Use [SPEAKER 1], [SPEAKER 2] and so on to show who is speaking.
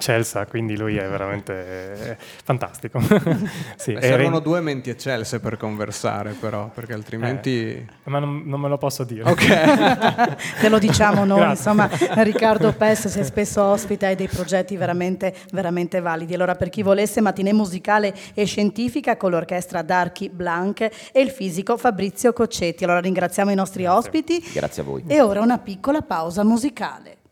[SPEAKER 1] eccelsa, quindi lui è veramente fantastico. Sì,
[SPEAKER 2] servono due menti eccelse per conversare, però, perché altrimenti...
[SPEAKER 1] ma non me lo posso dire.
[SPEAKER 2] Ok.
[SPEAKER 3] Te lo diciamo noi,
[SPEAKER 1] Grazie.
[SPEAKER 3] insomma, Riccardo Pes, sei spesso ospite, hai dei progetti veramente, veramente validi. Allora, per chi volesse, matinée musicale e scientifica con l'orchestra Darky Blanc e il fisico Fabrizio Coccetti. Allora ringraziamo i nostri ospiti.
[SPEAKER 4] Grazie a voi.
[SPEAKER 3] E ora una piccola pausa musicale.